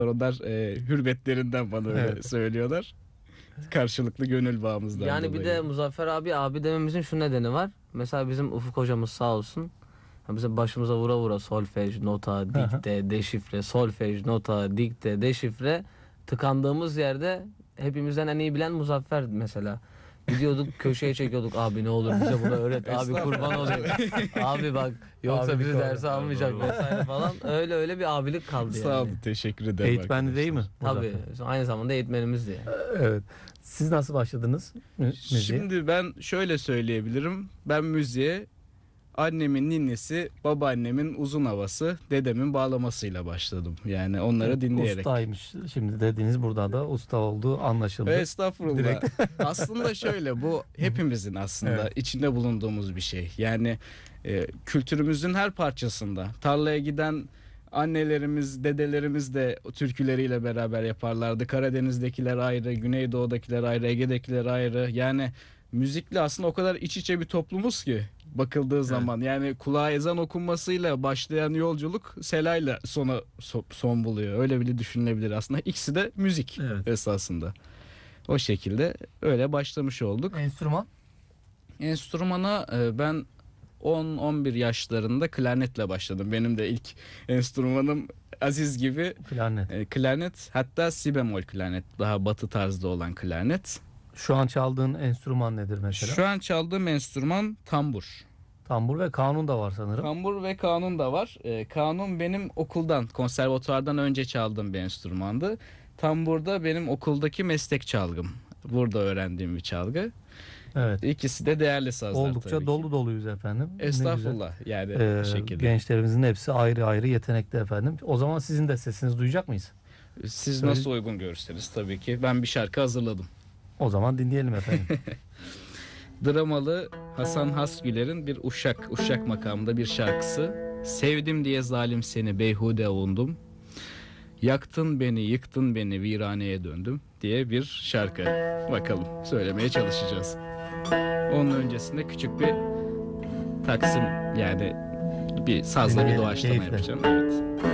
Onlar hürmetlerinden bana öyle Evet. söylüyorlar. Karşılıklı gönül bağımızdan Yani bir dolayı. de Muzaffer abi dememizin şu nedeni var. Mesela bizim Ufuk hocamız sağ olsun. Bize başımıza vura vura solfej, nota, dikte, deşifre, solfej, nota, dikte, deşifre. Tıkandığımız yerde hepimizden en iyi bilen Muzaffer mesela. Gidiyorduk köşeye çekiyorduk, abi ne olur bize bunu öğret abi, kurban olayım. Abi bak yoksa Abi bizi doğru. derse almayacak vesaire falan. Öyle bir abilik kaldı yani. Sağ olun, teşekkür ederim. Eğitmen değil mi? Tabii aynı zamanda eğitmenimizdi yani. Evet. Siz nasıl başladınız müziğe? Şimdi ben şöyle söyleyebilirim. Ben müziğe annemin ninnisi, babaannemin uzun havası, dedemin bağlamasıyla başladım. Yani onları dinleyerek. Ustaymış. Şimdi dediğiniz burada da usta olduğu anlaşıldı. Estağfurullah. Direkt. Aslında şöyle, bu hepimizin aslında Evet. içinde bulunduğumuz bir şey. Yani kültürümüzün her parçasında. Tarlaya giden annelerimiz, dedelerimiz de o türküleriyle beraber yaparlardı. Karadeniz'dekiler ayrı, Güneydoğu'dakiler ayrı, Ege'dekiler ayrı. Yani müzikle aslında o kadar iç içe bir toplumuz ki bakıldığı zaman. Yani kulağa ezan okunmasıyla başlayan yolculuk selayla son buluyor. Öyle bile düşünülebilir aslında. İkisi de müzik Evet. esasında. O şekilde öyle başlamış olduk. Enstrüman? Enstrümana ben 10-11 yaşlarında klarnetle başladım. Benim de ilk enstrümanım Aziz gibi Klarnet. klarnet, hatta si bemol klarnet, daha batı tarzda olan klarnet. Şu an çaldığın enstrüman nedir mesela? Şu an çaldığım enstrüman tambur. Tambur ve kanun da var sanırım. Tambur ve kanun da var. Kanun benim okuldan, konservatuvardan önce çaldığım bir enstrümandı. Tambur da benim okuldaki meslek çalgım. Burada öğrendiğim bir çalgı. Evet. İkisi de değerli sazlar Oldukça tabii ki. dolu doluyuz efendim. Ne güzel. Estağfurullah. Yani bu şekilde. Gençlerimizin hepsi ayrı ayrı yetenekli efendim. O zaman sizin de sesinizi duyacak mıyız? Siz Söyle. nasıl uygun görürseniz tabii ki. Ben bir şarkı hazırladım. O zaman dinleyelim efendim. Dramalı Hasan Hasgüler'in bir Uşak makamında bir şarkısı. Sevdim diye zalim seni beyhude avundum. Yaktın beni, yıktın beni, viraneye döndüm diye bir şarkı. Bakalım, söylemeye çalışacağız. Onun öncesinde küçük bir taksim, yani bir sazla bir Dinleyelim, doğaçlama keyifle. yapacağım. Evet.